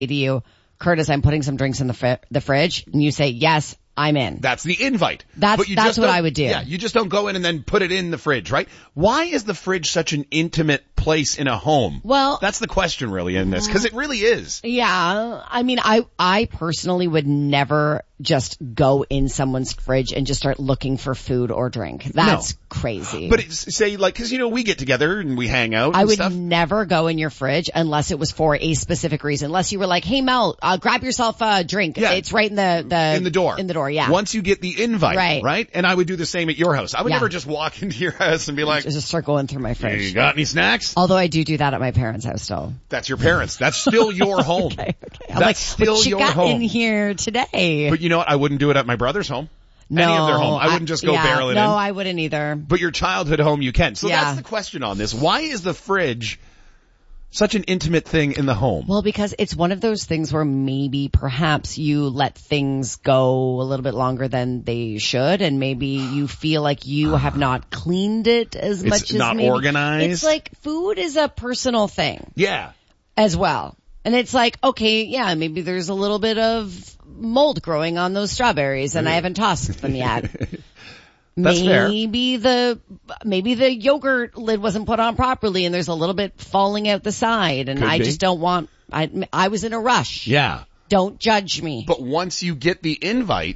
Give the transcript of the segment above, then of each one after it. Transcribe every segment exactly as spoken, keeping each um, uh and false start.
to you, Curtis, I'm putting some drinks in the fr- the fridge, and you say, yes, I'm in. That's the invite. That's, but you that's just what don't- I would do. Yeah, you just don't go in and then put it in the fridge, right? Why is the fridge such an intimate place in a home? Well, that's the question really in this, because it really is. Yeah, I mean, I I personally would never just go in someone's fridge and just start looking for food or drink. That's No. crazy. But it's, say, like, because, you know, we get together and we hang out and I would stuff. never go in your fridge unless it was for a specific reason. Unless you were like, hey, Mel, uh, grab yourself a drink. Yeah. It's right in the, the... in the door. In the door, yeah. Once you get the invite, Right. right? And I would do the same at your house. I would Yeah. never just walk into your house and be like, Just start going through my fridge. you got any snacks? Although I do do that at my parents' house still. That's your parents. That's still your home. Okay, okay. I'm That's like, still what you your got home. in here today? But you know what? I wouldn't do it at my brother's home. no, Any of their home. I wouldn't just go yeah, barrel it no, in. No, I wouldn't either. But your childhood home you can. So Yeah. that's the question on this. Why is the fridge such an intimate thing in the home? Well, because it's one of those things where maybe perhaps you let things go a little bit longer than they should, and maybe you feel like you have not cleaned it as It's much as not maybe. organized? It's like food is a personal thing Yeah. as well. And it's like, okay, yeah, maybe there's a little bit of mold growing on those strawberries and I haven't tossed them yet. That's fair. Maybe the, maybe the yogurt lid wasn't put on properly and there's a little bit falling out the side and Could I be. just don't want, I, I was in a rush. Yeah. Don't judge me. But once you get the invite,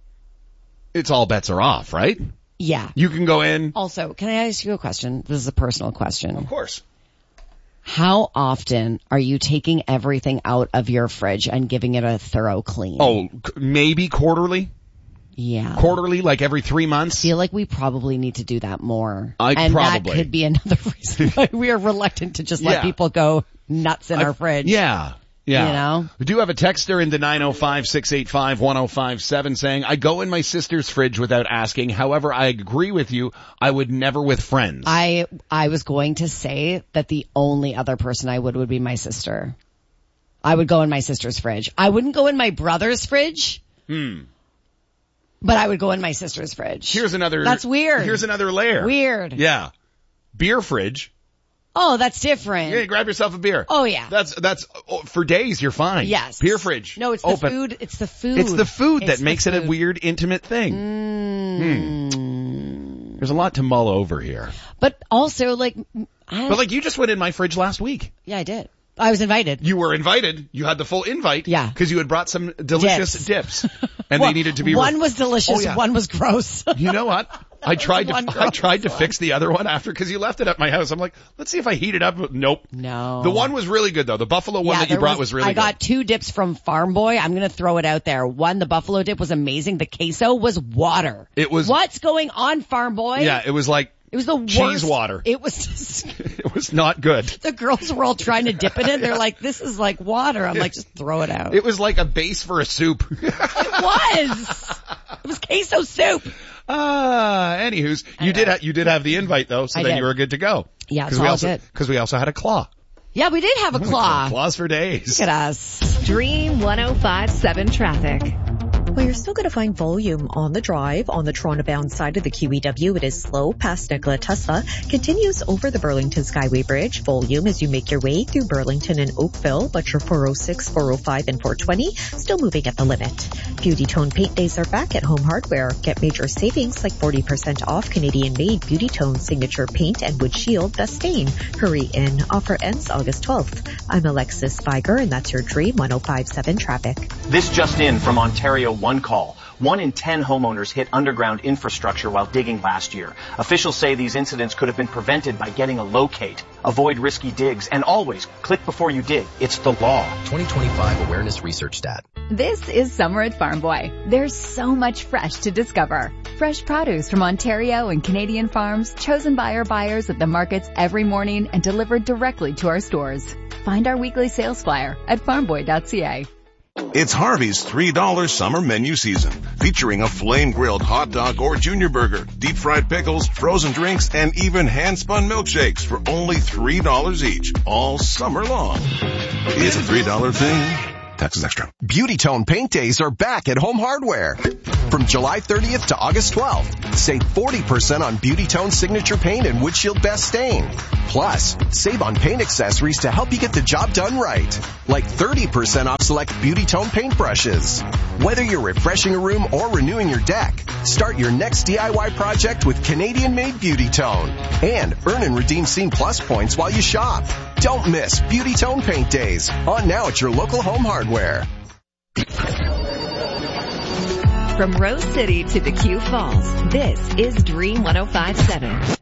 it's all bets are off, right? Yeah. You can go in. Also, can I ask you a question? This is a personal question. Of course. How often are you taking everything out of your fridge and giving it a thorough clean? Oh, c- maybe quarterly? yeah. Quarterly, like every three months? I feel like we probably need to do that more. I and probably. that could be another reason why we are reluctant to just let Yeah. people go nuts in I- our fridge. Yeah. Yeah. You know? We do have a texter into nine oh five, six eight five, one oh five seven saying, I go in my sister's fridge without asking. However, I agree with you. I would never with friends. I I was going to say that the only other person I would would be my sister. I would go in my sister's fridge. I wouldn't go in my brother's fridge. Hmm. But I would go in my sister's fridge. Here's another. That's weird. Here's another layer. Weird. Yeah. Beer fridge. Oh, that's different. Yeah, grab yourself a beer. Oh yeah. That's, that's, oh, for days you're fine. Yes. Beer fridge. No, it's open. the food. It's the food. It's the food It's that the makes it a food. weird, intimate thing. Mm. There's a lot to mull over here. But also, like, I, But like you just went in my fridge last week. yeah, I did. I was invited. You were invited. You had the full invite. Yeah. Because you had brought some delicious dips. And Well, they needed to be... one re- was delicious, Oh, yeah. one was gross. You know what? I tried to, one I gross tried to one. fix the other one after, cause you left it at my house. I'm like, let's see if I heat it up. Nope. No. The one was really good though. The buffalo one Yeah, that you there brought was, really I good. got two dips from Farm Boy. I'm going to throw it out there. One, the buffalo dip was amazing. The queso was water. It was- What's going on, Farm Boy? Yeah, it was like, It was the worst. cheese water. It was just, it was not good. the girls were all trying to dip it in. They're like, this is like water. I'm like, just throw it out. It was like a base for a soup. It was. It was queso soup. Ah, anywho's, you did, know. ha- you did have the invite though, so I then did. you were good to go. Yeah, Cause it's we all also, good. cause we also had a claw. Yeah, we did have a claw. Claws for days. Look at us. Dream one oh five seven traffic. Well, you're still going to find volume on the drive. On the Toronto-bound side of the Q E W, it is slow past Nikola Tesla. Continues over the Burlington Skyway Bridge. Volume as you make your way through Burlington and Oakville, but your four oh six, four oh five, and four twenty still moving at the limit. Beauty Tone paint days are back at Home Hardware. Get major savings like forty percent off Canadian-made Beauty Tone signature paint and wood shield The Stain. Hurry in. Offer ends August twelfth. I'm Alexis Viger, and that's your Dream one oh five seven traffic. This just in from Ontario One Call. One in ten homeowners hit underground infrastructure while digging last year. Officials say these incidents could have been prevented by getting a locate. Avoid risky digs and always click before you dig. It's the law. twenty twenty-five Awareness Research Stat. This is summer at Farm Boy. There's so much fresh to discover. Fresh produce from Ontario and Canadian farms, chosen by our buyers at the markets every morning and delivered directly to our stores. Find our weekly sales flyer at farm boy dot c a. It's Harvey's three dollar summer menu season, featuring a flame-grilled hot dog or junior burger, deep-fried pickles, frozen drinks, and even hand-spun milkshakes for only three dollars each, all summer long. It's a three dollar thing. Taxes extra. Beauty Tone Paint Days are back at Home Hardware. From July thirtieth to August twelfth, save forty percent on Beauty Tone Signature Paint and Windshield Best Stain. Plus, save on paint accessories to help you get the job done right. Like thirty percent off select Beauty Tone paintbrushes. Whether you're refreshing a room or renewing your deck, start your next D I Y project with Canadian-made Beauty Tone. And earn and redeem Scene Plus points while you shop. Don't miss Beauty Tone Paint Days. On now at your local Home Hardware. From Rose City to the Q Falls, this is Dream one oh five point seven.